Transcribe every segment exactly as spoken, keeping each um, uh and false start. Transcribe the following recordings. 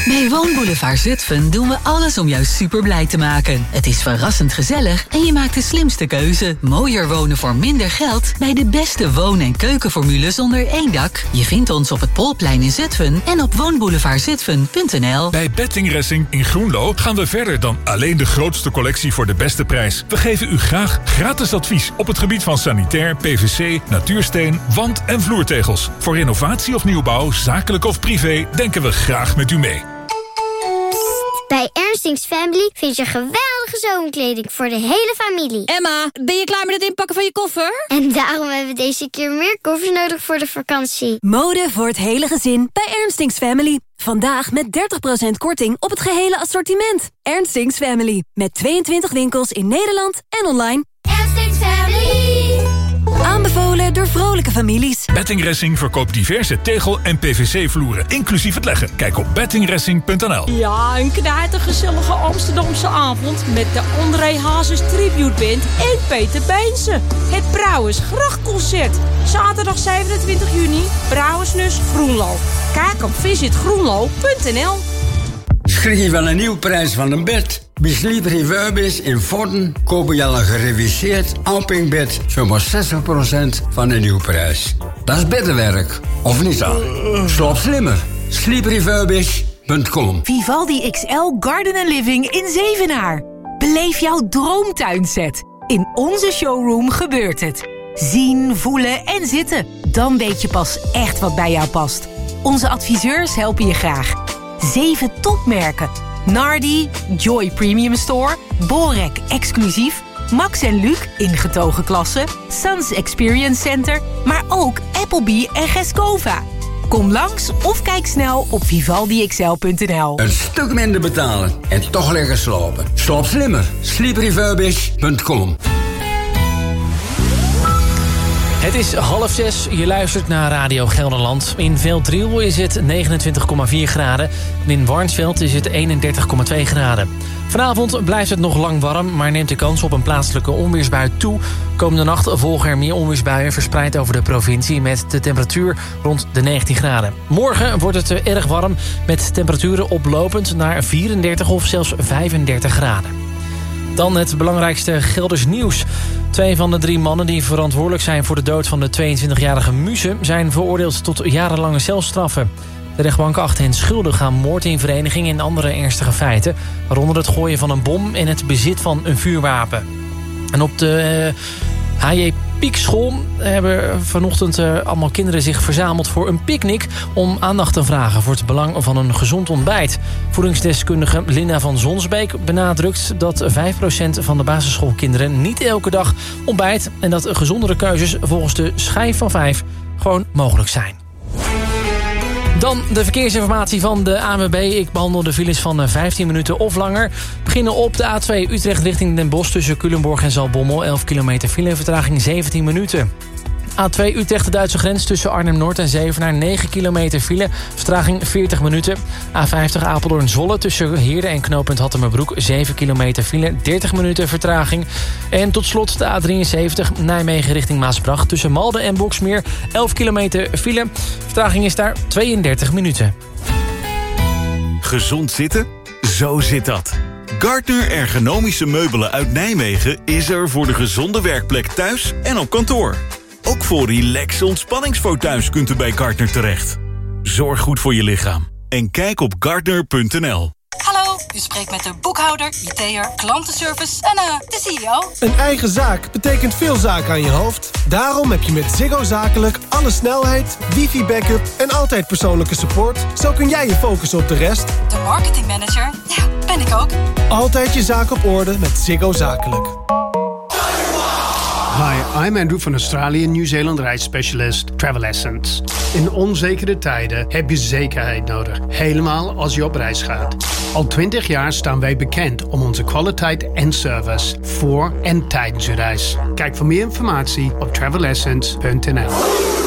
Bij Woonboulevard Zutphen doen we alles om jou super blij te maken. Het is verrassend gezellig en je maakt de slimste keuze. Mooier wonen voor minder geld bij de beste woon- en keukenformules onder één dak. Je vindt ons op het Polplein in Zutphen en op woonboulevard zutphen punt n l. Bij Betting Racing in Groenlo gaan we verder dan alleen de grootste collectie voor de beste prijs. We geven u graag gratis advies op het gebied van sanitair, P V C, natuursteen, wand- en vloertegels. Voor renovatie of nieuwbouw, zakelijk of privé, denken we graag met u mee. Bij Ernstings Family vind je geweldige zomerkleding voor de hele familie. Emma, ben je klaar met het inpakken van je koffer? En daarom hebben we deze keer meer koffers nodig voor de vakantie. Mode voor het hele gezin bij Ernstings Family. Vandaag met dertig procent korting op het gehele assortiment. Ernstings Family. Met tweeëntwintig winkels in Nederland en online. Ernstings Family. Aanbevolen door vrolijke families. Betting Racing verkoopt diverse tegel- en P V C-vloeren, inclusief het leggen. Kijk op betting racing punt n l. Ja, een knijtergezellige Amsterdamse avond met de André Hazes Tribute Band en Peter Beense. Het Brouwersgrachtconcert. Zaterdag zevenentwintig juni, Brouwersnus Groenlo. Kijk op visit groenlo punt n l. Schrik van een nieuwe prijs van een bed. Bij Sleep Refurbished in Vorden kopen je al een gereviseerd Alping-bed zomaar zestig procent van de nieuwe prijs. Dat is beddenwerk, of niet dan? Slaap slimmer. sleep refurbished punt com. Vivaldi X L Garden and Living in Zevenaar. Beleef jouw droomtuinset. In onze showroom gebeurt het. Zien, voelen en zitten. Dan weet je pas echt wat bij jou past. Onze adviseurs helpen je graag. Zeven topmerken. Nardi, Joy Premium Store, Borek Exclusief, Max en Luc ingetogen klasse, Sans Experience Center, maar ook Applebee en Gescova. Kom langs of kijk snel op vivaldi x l punt n l. Een stuk minder betalen en toch lekker slapen. Slaap slimmer. sleep refurbished punt com. Het is half zes, je luistert naar Radio Gelderland. In Velddriel is het negenentwintig komma vier graden. En in Warnsveld is het eenendertig komma twee graden. Vanavond blijft het nog lang warm, maar neemt de kans op een plaatselijke onweersbui toe. Komende nacht volgen er meer onweersbuien verspreid over de provincie met de temperatuur rond de negentien graden. Morgen wordt het erg warm met temperaturen oplopend naar vierendertig of zelfs vijfendertig graden. Dan het belangrijkste Gelders nieuws. Twee van de drie mannen die verantwoordelijk zijn voor de dood van de tweeëntwintigjarige Muze zijn veroordeeld tot jarenlange celstraffen. De rechtbank acht hen schuldig aan moord in vereniging en andere ernstige feiten, waaronder het gooien van een bom en het bezit van een vuurwapen. En op de uh, H J Piekschool hebben vanochtend uh, allemaal kinderen zich verzameld voor een picknick om aandacht te vragen voor het belang van een gezond ontbijt. Voedingsdeskundige Linda van Zonsbeek benadrukt dat vijf procent van de basisschoolkinderen niet elke dag ontbijt en dat gezondere keuzes volgens de schijf van vijf gewoon mogelijk zijn. Dan de verkeersinformatie van de A N W B. Ik behandel de files van vijftien minuten of langer. We beginnen op de A twee Utrecht richting Den Bosch tussen Culemborg en Zaltbommel. elf kilometer file, vertraging zeventien minuten. A twee Utrecht de Duitse grens tussen Arnhem-Noord en Zevenaar. negen kilometer file, vertraging veertig minuten. A vijftig Apeldoorn-Zwolle tussen Heerden en knooppunt Hattemerbroek. zeven kilometer file, dertig minuten vertraging. En tot slot de A drieënzeventig Nijmegen richting Maasbracht tussen Malden en Boksmeer. elf kilometer file, vertraging is daar tweeëndertig minuten. Gezond zitten? Zo zit dat. Gardner Ergonomische Meubelen uit Nijmegen is er voor de gezonde werkplek thuis en op kantoor. Ook voor relaxe ontspanningsfauteuils kunt u bij Gardner terecht. Zorg goed voor je lichaam en kijk op gardner punt n l. Hallo, u spreekt met de boekhouder, I T'er, klantenservice en uh, de C E O. Een eigen zaak betekent veel zaken aan je hoofd. Daarom heb je met Ziggo Zakelijk alle snelheid, wifi-backup en altijd persoonlijke support. Zo kun jij je focussen op de rest. De marketingmanager, ja, ben ik ook. Altijd je zaak op orde met Ziggo Zakelijk. Hi, I'm Andrew van Australië Nieuw-Zeeland reisspecialist Travel Essence. In onzekere tijden heb je zekerheid nodig, helemaal als je op reis gaat. Al twintig jaar staan wij bekend om onze kwaliteit en service voor en tijdens je reis. Kijk voor meer informatie op travel essence punt n l.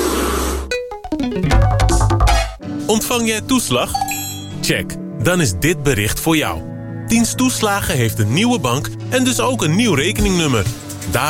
Ontvang jij toeslag? Check, dan is dit bericht voor jou. Dienst Toeslagen heeft een nieuwe bank en dus ook een nieuw rekeningnummer.